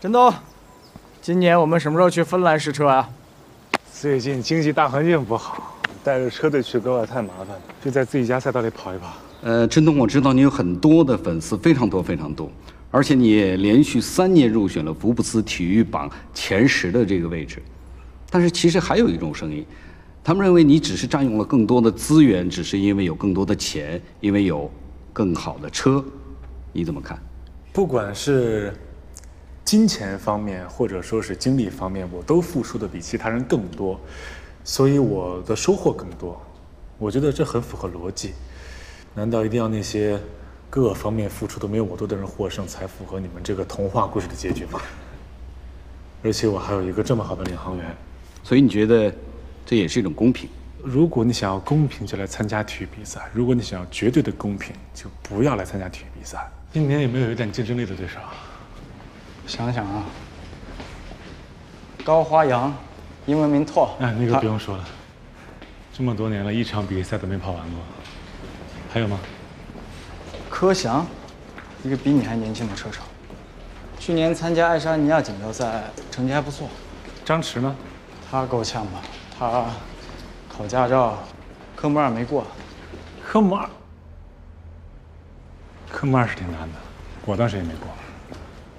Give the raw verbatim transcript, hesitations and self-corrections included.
陈东，今年我们什么时候去芬兰试车啊？ 最近经济大环境不好，带着车队去国外太麻烦了，就在自己家赛道里跑一跑。 呃，陈东，我知道你有很多的粉丝，非常多非常多，而且你也连续三年入选了福布斯体育榜前十的这个位置。但是其实还有一种声音，他们认为你只是占用了更多的资源，只是因为有更多的钱，因为有更好的车，你怎么看？ 不管是金钱方面，或者说是精力方面，我都付出的比其他人更多，所以我的收获更多。我觉得这很符合逻辑。难道一定要那些各个方面付出都没有我多的人获胜，才符合你们这个童话故事的结局吗？而且我还有一个这么好的领航员， 所以你觉得这也是一种公平？ 如果你想要公平，就来参加体育比赛；如果你想要绝对的公平，就不要来参加体育比赛。今年有没有一点竞争力的对手？ 想想啊，高花阳，英文名拓。 哎，那个不用说了，这么多年了，一场比赛都没跑完过。还有吗？ 柯翔，一个比你还年轻的车手，去年参加爱沙尼亚锦标赛，成绩还不错。 张弛呢？ 他够呛吧？他考驾照，科目二没过。 科目二，科目二是挺难的，我当时也没过。